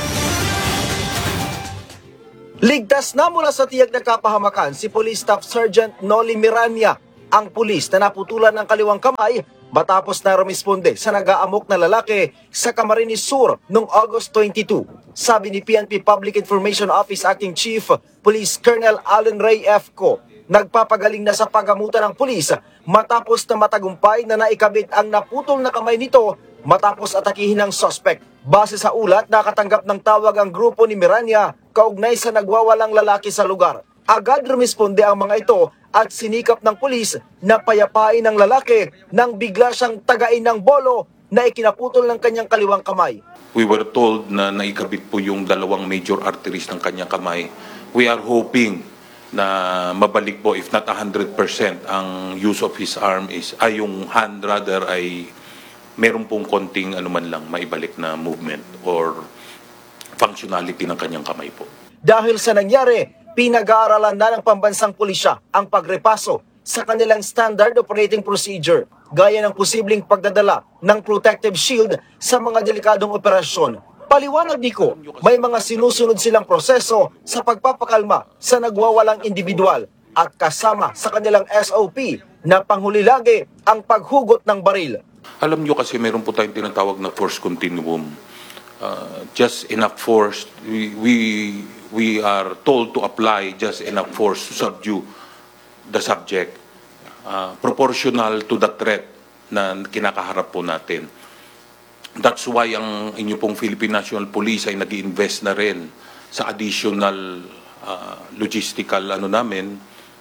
Ligtas na mula sa tiyak na kapahamakan si Police Staff Sergeant Noli Miranya, ang pulis na naputulan ng kaliwang kamay matapos na rumisponde sa nag-aamok na lalaki sa Camarines Sur noong August 22. Sabi ni PNP Public Information Office Acting Chief Police Colonel Alan Ray F. Co, nagpapagaling na sa paggamutan ng pulis matapos na matagumpay na naikabit ang naputol na kamay nito matapos atakihin ng suspect. Base sa ulat, nakatanggap ng tawag ang grupo ni Miranya kaugnay sa nagwawalang lalaki sa lugar. Agad rumisponde ang mga ito at sinikap ng pulis na payapain ng lalaki nang bigla siyang tagain ng bolo na ikinaputol ng kanyang kaliwang kamay. We were told na naikabit po yung dalawang major arteries ng kanyang kamay. We are hoping na mabalik po, if not 100%, ang use of his arm ay yung hand rather ay meron pong konting anuman lang maibalik na movement or functionality ng kanyang kamay po. Dahil sa nangyari, pinag-aaralan na ng pambansang pulisya ang pagrepaso sa kanilang standard operating procedure, gaya ng posibleng pagdadala ng protective shield sa mga delikadong operasyon. Paliwanag ni Ko, may mga sinusunod silang proseso sa pagpapakalma sa nagwawalang individual at kasama sa kanilang SOP na panghuli lagi ang paghugot ng baril. Alam nyo kasi meron po tayong tinatawag na force continuum. Just enough force, we are told to apply just enough force to subdue the subject, proportional to the threat na kinakaharap po natin. That's why ang inyo pong Philippine National Police ay nag-i-invest na rin sa additional logistical namin,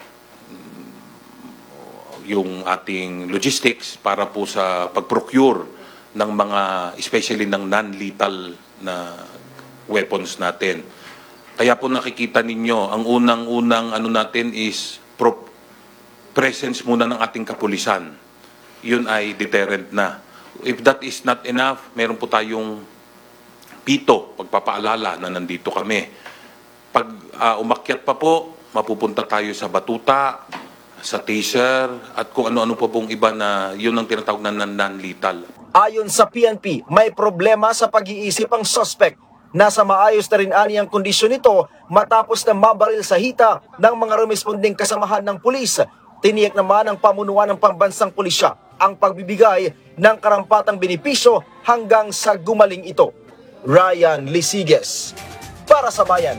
yung ating logistics para po sa pag-procure ng mga, especially ng non-lethal na weapons natin. Kaya po nakikita ninyo, ang unang-unang natin is presence muna ng ating kapulisan. Yun ay deterrent na. If that is not enough, meron po tayong pito, pagpapaalala na nandito kami. Pag umakyat pa po, mapupunta tayo sa batuta, sa taser, at kung ano-ano po pong iba na yun ang tinatawag na non-lethal. Ayon sa PNP, may problema sa pag-iisip ang suspect. Nasa maayos na rin ani ang kondisyon nito matapos na mabaril sa hita ng mga rumesponding kasamahan ng pulis. Tiniyak naman ng pamunuan ng pambansang pulisya ang pagbibigay ng karampatang benepisyo hanggang sa gumaling ito. Ryan Lesigues, para sa Bayan.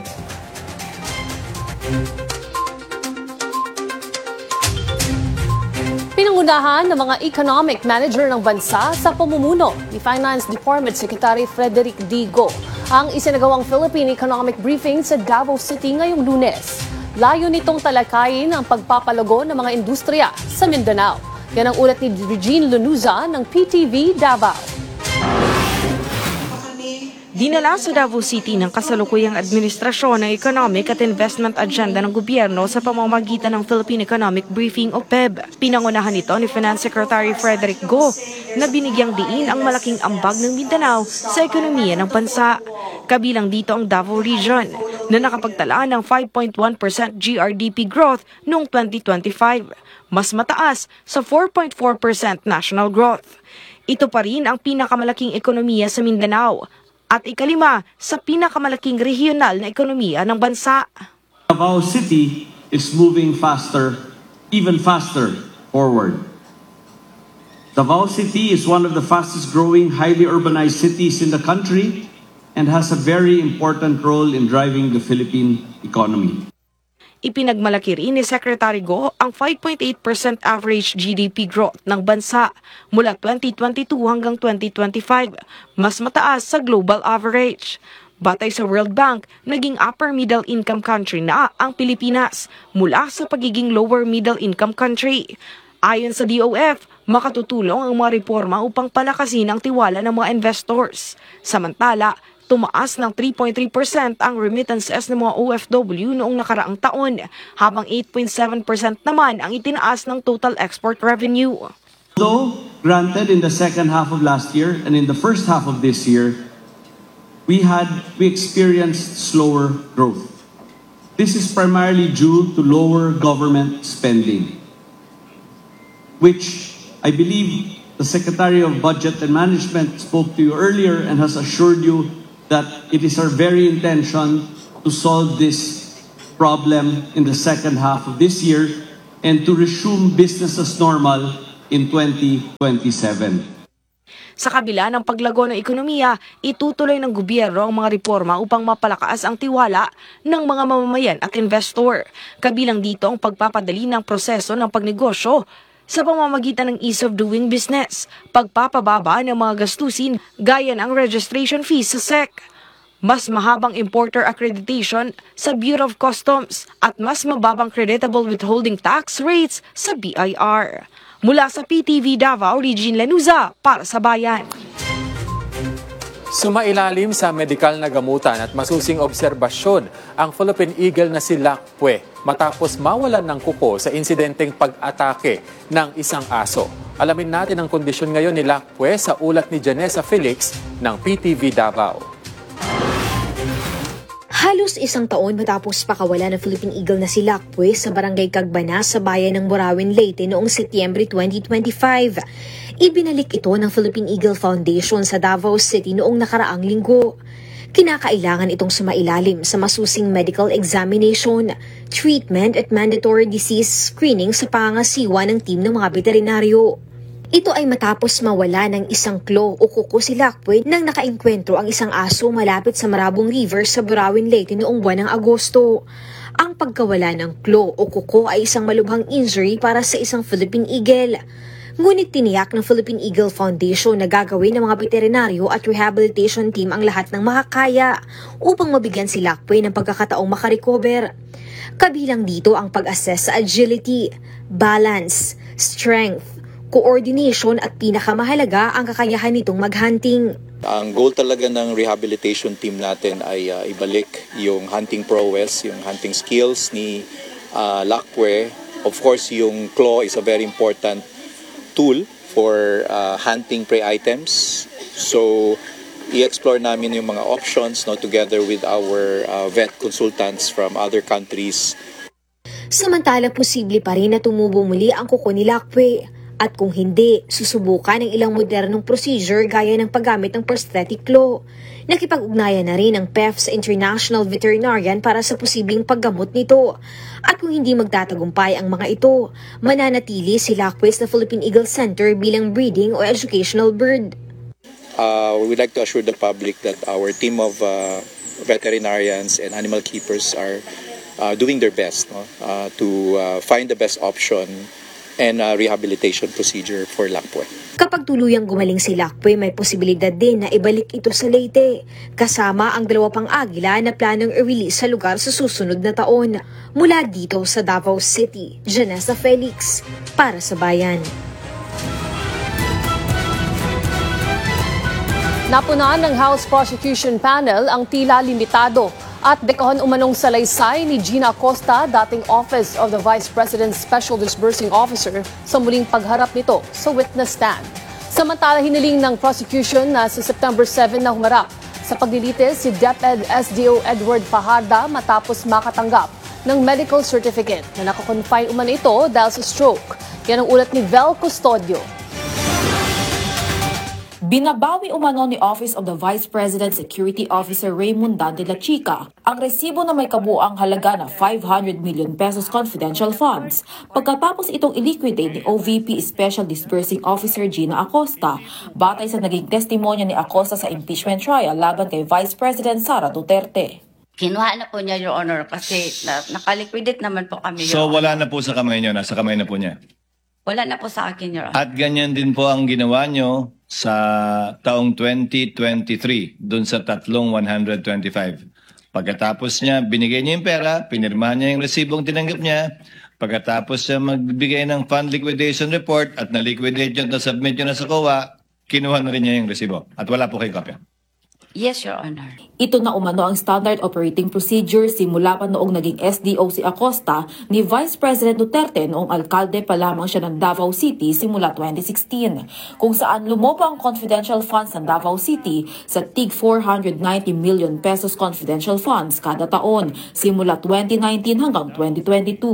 Pinangunahan ng mga economic manager ng bansa sa pamumuno ni Finance Department Secretary Frederick D. Go ang isinagawang Philippine Economic Briefing sa Davao City ngayong Lunes. Layo nitong talakayin ang pagpapalago ng mga industriya sa Mindanao. Yan ang ulat ni Regine Lunuza ng PTV Davao. Dinala sa Davao City ng kasalukuyang administrasyon ng Economic at Investment Agenda ng gobyerno sa pamamagitan ng Philippine Economic Briefing o PEB. Pinangunahan ito ni Finance Secretary Frederick Go na binigyang diin ang malaking ambag ng Mindanao sa ekonomiya ng bansa. Kabilang dito ang Davao Region na nakapagtala ng 5.1% GRDP growth noong 2025, mas mataas sa 4.4% national growth. Ito pa rin ang pinakamalaking ekonomiya sa Mindanao at ikalima sa pinakamalaking regional na ekonomiya ng bansa. Davao City is moving faster, even faster forward. Davao City is one of the fastest growing, highly urbanized cities in the country and has a very important role in driving the Philippine economy. Ipinagmalaki rin ni Secretary Go ang 5.8% average GDP growth ng bansa mula 2022 hanggang 2025, mas mataas sa global average. Batay sa World Bank, naging upper middle income country na ang Pilipinas mula sa pagiging lower middle income country. Ayon sa DOF, makatutulong ang mga reforma upang palakasin ang tiwala ng mga investors. Samantala, tumaas ng 3.3% ang remittances ng mga OFW noong nakaraang taon, habang 8.7% naman ang itinaas ng total export revenue. Although granted in the second half of last year and in the first half of this year, we experienced slower growth. This is primarily due to lower government spending, which I believe The Secretary of Budget and Management spoke to you earlier and has assured you that it is our very intention to solve this problem in the second half of this year and to resume business as normal in 2027. Sa kabila ng paglago ng ekonomiya, itutuloy ng gobyerno ang mga reforma upang mapalakas ang tiwala ng mga mamamayan at investor. Kabilang dito ang pagpapadali ng proseso ng pagnegosyo sa pamamagitan ng ease of doing business, pagpapababa ng mga gastusin gaya ng registration fees sa SEC, mas mahabang importer accreditation sa Bureau of Customs at mas mababang creditable withholding tax rates sa BIR. Mula sa PTV Davao, Regine Lanuza para sa Bayan. Sumailalim sa medikal na gamutan at masusing obserbasyon ang Philippine Eagle na si Lakpwe matapos mawalan ng kuko sa insidenteng pag-atake ng isang aso. Alamin natin ang kondisyon ngayon ni Lakpwe sa ulat ni Janessa Felix ng PTV Davao. Halos isang taon matapos pakawala ng Philippine Eagle na si Lakpwe sa barangay Cagbana sa bayan ng Morawin, Leyte noong Setyembre 2025. Ibinalik ito ng Philippine Eagle Foundation sa Davao City noong nakaraang linggo. Kinakailangan itong sumailalim sa masusing medical examination, treatment at mandatory disease screening sa pangangasiwa ng team ng mga veterinaryo. Ito ay matapos mawala ng isang claw o kuko si Lakpwe nang nakaengkwentro ang isang aso malapit sa Marabong River sa Morawin, Leyte noong buwan ng Agosto. Ang pagkawala ng claw o kuko ay isang malubhang injury para sa isang Philippine Eagle. Ngunit tiniyak ng Philippine Eagle Foundation na gagawin ng mga veterinaryo at rehabilitation team ang lahat ng makakaya upang mabigyan si Lakpwe ng pagkakataong makarecover. Kabilang dito ang pag-assess sa agility, balance, strength, coordination at pinakamahalaga ang kakayahan nitong maghunting. Ang goal talaga ng rehabilitation team natin ay ibalik yung hunting prowess, yung hunting skills ni Lakpwe. Of course, yung claw is a very important tool for hunting prey items. So, i-explore namin yung mga options together with our vet consultants from other countries. Samantala, posible pa rin na tumubo muli ang kuko ni Lakpwe. At kung hindi, susubukan ng ilang modernong procedure gaya ng paggamit ng prosthetic claw. Nakipag-ugnayan na rin ang PEF sa International Veterinarian para sa posibleng paggamot nito. At kung hindi magtatagumpay ang mga ito, mananatili si Lakpwe sa Philippine Eagle Center bilang breeding o educational bird. We would like to assure the public that our team of veterinarians and animal keepers are doing their best to find the best option and rehabilitation procedure for Lakpwe. Kapag tuluyang gumaling si Lakpwe, may posibilidad din na ibalik ito sa Leyte, kasama ang 2 pang agila na planong i-release sa lugar sa susunod na taon. Mula dito sa Davao City, Janessa Felix, para sa Bayan. Napunan ng House Prosecution Panel ang tila limitado at dekahon umanong salaysay ni Gina Acosta, dating Office of the Vice President's Special Disbursing Officer, sa muling pagharap nito sa witness stand. Samantala, hiniling ng prosecution na sa September 7 na humarap sa paglilitis si DepEd SDO Edward Fajarda matapos makatanggap ng medical certificate na nakakonfine umano ito dahil sa stroke. Yan ang ulat ni Vel Custodio. Binabawi umano ni Office of the Vice President Security Officer Raymond Dan de la Chica ang resibo na may kabuang halaga na 500 million pesos confidential funds pagkatapos itong iliquidate ni OVP Special Disbursing Officer Gina Acosta batay sa naging testimonya ni Acosta sa impeachment trial laban kay Vice President Sara Duterte. Kinuha na po niya, Your Honor, kasi nakaliquidate naman po kami, Your So Honor. wala na po sa kamay niyo, nasa kamay na po niya? Wala na po sa akin, Your Honor. At ganyan din po ang ginawa niyo sa taong 2023, dun sa tatlong 125. Pagkatapos niya, binigay niya yung pera, pinirmahan niya yung resibong tinanggap niya. Pagkatapos siya magbigay ng fund liquidation report at na-liquidate yun, na-submit yun na sa COA, kinuha na rin niya yung resibo. At wala po kay kopya. Yes, Your Honor. Ito na umano ang standard operating procedure simula pa noong naging SDO si Acosta ni Vice President Duterte noong alkalde pa lamang siya ng Davao City simula 2016, kung saan lumobo ang confidential funds ng Davao City sa tig 490 million pesos confidential funds kada taon simula 2019 hanggang 2022.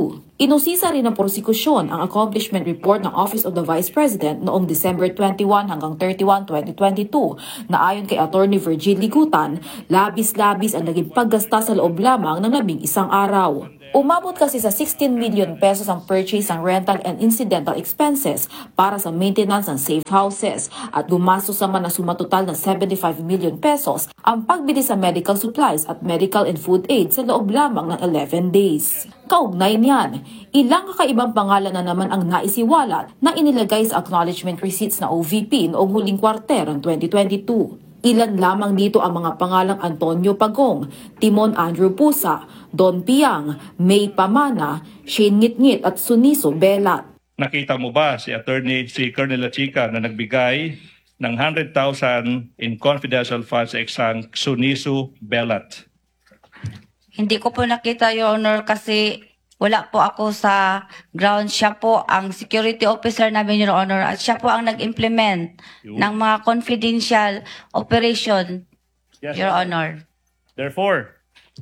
Inusisa rin ng prosekusyon ang accomplishment report ng Office of the Vice President noong December 21 hanggang 31, 2022 na ayon kay Attorney Virgil Ligutan, labis-labis ang naging paggasta sa loob lamang ng 11 araw. Umabot kasi sa 16 million pesos ang purchase ng rental and incidental expenses para sa maintenance ng safe houses at gumastos naman na sumatotal ng 75 million pesos ang pagbili sa medical supplies at medical and food aid sa loob lamang ng 11 days. Kaugnay niyan, ilang kakaibang pangalan na naman ang naisiwalat na inilagay sa acknowledgement receipts na OVP noong huling kwarter ng 2022. Ilan lamang dito ang mga pangalang Antonio Pagong, Timon Andrew Pusa, Don Piang, May Pamana, Shane Ngitngit at Suniso Belat. Nakita mo ba si Colonel Lachica na nagbigay ng 100,000 in confidential funds sa isang Suniso Belat? Hindi ko po nakita, Your Honor, kasi wala po ako sa ground. Siya po ang security officer namin, Your Honor, at siya po ang nag-implement ng mga confidential operation, Yes, Your Honor. Therefore,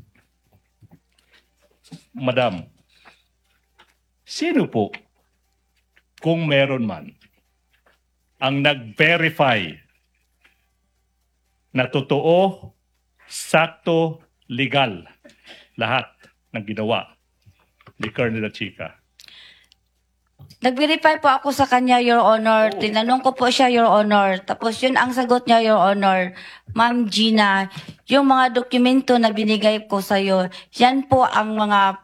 Madam, sino po, kung meron man, ang nag-verify na totoo, sakto, legal lahat ng ginawa ni Colonel Lachica? Nag-verify po ako sa kanya, Your Honor. Tinanong ko po siya, Your Honor. Tapos yun ang sagot niya, Your Honor. Ma'am Gina, yung mga dokumento na binigay ko sa iyo, yan po ang mga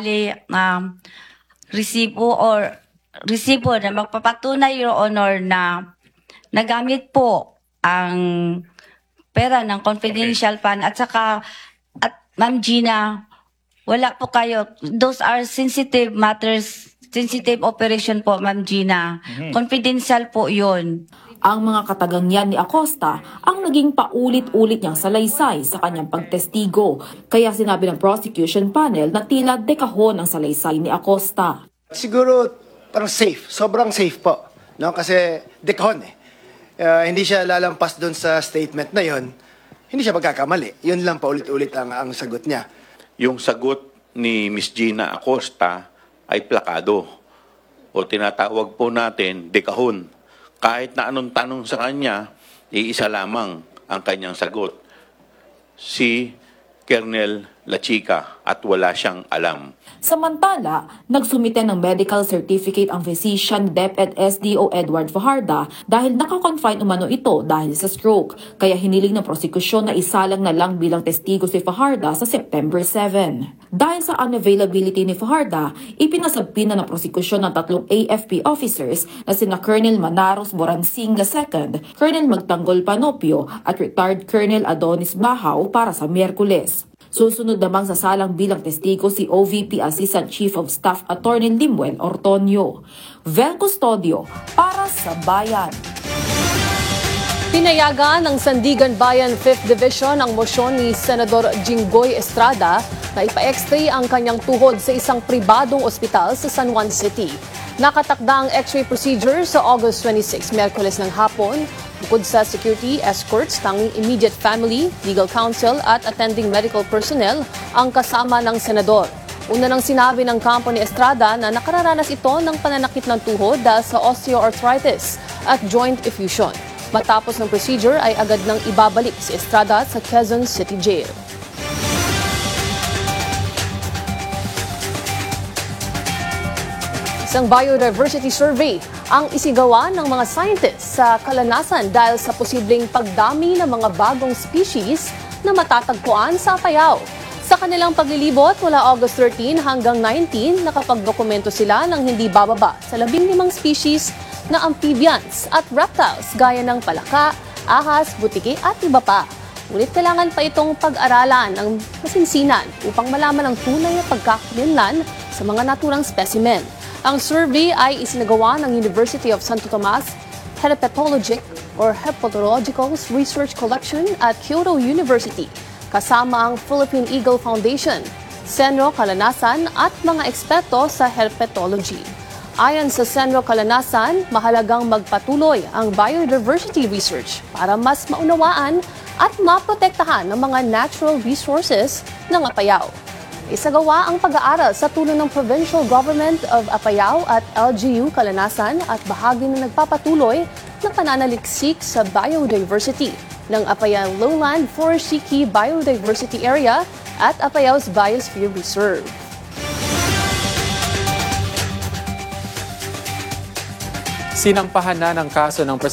resibo na magpapatunay, Your Honor, na nagamit po ang pera ng confidential fund. At saka, Ma'am Gina, wala po kayo. Those are sensitive matters, sensitive operation po, Ma'am Gina. Confidential po yun. Ang mga katagang ni Acosta ang naging paulit-ulit niyang salaysay sa kanyang pagtestigo. Kaya sinabi ng prosecution panel na tila dekahon ang salaysay ni Acosta. Siguro parang safe, sobrang safe po. No? Kasi dekahon eh. Hindi siya lalampas doon sa statement na yon. Hindi siya magkakamali. Yun lang paulit-ulit ang sagot niya. Yung sagot ni Miss Gina Acosta ay plakado o tinatawag po natin dekahon. Kahit na anong tanong sa kanya, iisa lamang ang kanyang sagot. Si Colonel Lachica at wala siyang alam. Samantala, nagsumite ng medical certificate ang physician DepEd SDO Edward Fajarda dahil nakakonfine umano ito dahil sa stroke. Kaya hiniling ng prosekusyon na isalang na lang bilang testigo si Fajarda sa September 7. Dahil sa unavailability ni Fajarda, ipinasabpi na ng prosekusyon ng 3 AFP officers na sina Colonel Manaros Boransing II, Colonel Magtanggol Panopio at retired Colonel Adonis Bahaw para sa Miyerkules. Susunod namang sa salang bilang testigo si OVP Assistant Chief of Staff Attorney Limuel Ortonio. Vel Custodio para sa Bayan. Pinayagan ng Sandigan Bayan 5th Division ang mosyon ni Senador Jinggoy Estrada na ipa-x-ray ang kanyang tuhod sa isang pribadong ospital sa San Juan City. Nakatakda ang x-ray procedure sa August 26, Miyerkules ng hapon. Bukod sa security, escorts, tanging immediate family, legal counsel at attending medical personnel ang kasama ng senador. Una nang sinabi ng kampo ni Estrada na nakararanas ito ng pananakit ng tuhod dahil sa osteoarthritis at joint effusion. Matapos ng procedure ay agad nang ibabalik si Estrada sa Quezon City Jail. Isang biodiversity survey ang isigawa ng mga scientists sa Kalanasan dahil sa posibleng pagdami ng mga bagong species na matatagpuan sa Apayao. Sa kanilang paglilibot mula August 13 hanggang 19, nakapagdokumento sila ng hindi bababa sa 15 species na amphibians at reptiles gaya ng palaka, ahas, butiki at iba pa. Ngunit kailangan pa itong pag-aralan ng masinsinan upang malaman ang tunay na pagkakalinlan sa mga naturang specimen. Ang survey ay isinagawa ng University of Santo Tomas Herpetological Research Collection at Kyoto University, kasama ang Philippine Eagle Foundation, Senro Kalanasan at mga eksperto sa herpetology. Ayon sa Senro Kalanasan, mahalagang magpatuloy ang biodiversity research para mas maunawaan at maprotektahan ang mga natural resources ng Apayao. Isagawa ang pag-aaral sa tulong ng Provincial Government of Apayao at LGU Kalanasan at bahagi na nagpapatuloy ng pananaliksik sa biodiversity ng Apayao Lowland Forestry Key Biodiversity Area at Apayao's Biosphere Reserve. Sinampahan na ng kaso ng